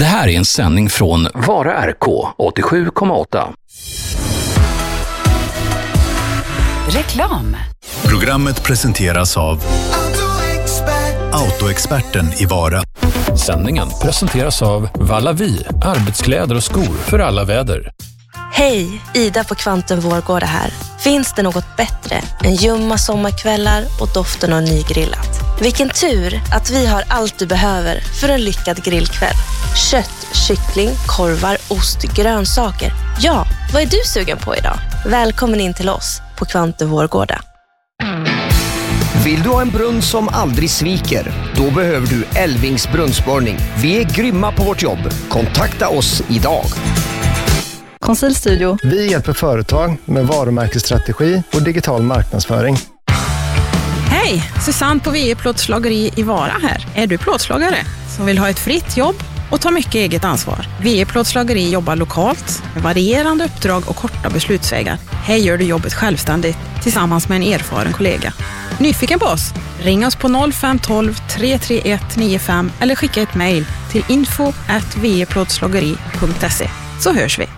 Det här är en sändning från Vara RK 87,8. Reklam. Programmet presenteras av Autoexperten i Vara. Sändningen presenteras av Vallavi, arbetskläder och skor för alla väder. Hej, Ida på Kvantum Vårgårda här. Finns det något bättre än ljumma sommarkvällar och doften av nygrillat? Vilken tur att vi har allt du behöver för en lyckad grillkväll. Kött, kyckling, korvar, ost, grönsaker. Ja, vad är du sugen på idag? Välkommen in till oss på Kvantum Vårgårda. Vill du ha en brunn som aldrig sviker? Då behöver du Elvings brunnsborrning. Vi är grymma på vårt jobb. Kontakta oss idag. Konsultstudio. Vi hjälper företag med varumärkesstrategi och digital marknadsföring. Hej, Susanne på VE Plåtslageri i Vara här. Är du plåtslagare som vill ha ett fritt jobb och ta mycket eget ansvar? VE Plåtslageri jobbar lokalt med varierande uppdrag och korta beslutsvägar. Här gör du jobbet självständigt tillsammans med en erfaren kollega. Nyfiken på oss? Ring oss på 0512 331 95 eller skicka ett mejl till info@veplåtslageri.se så hörs vi.